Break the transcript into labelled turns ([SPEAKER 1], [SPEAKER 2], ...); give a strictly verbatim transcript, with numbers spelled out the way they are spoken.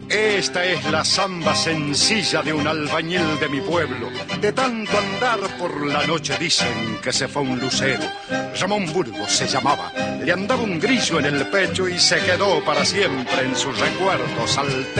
[SPEAKER 1] Esta es la samba sencilla de un albañil de mi pueblo. De tanto andar por la noche dicen que se fue un lucero. Ramón Burgos se llamaba, le andaba un grillo en el pecho y se quedó para siempre en sus recuerdos al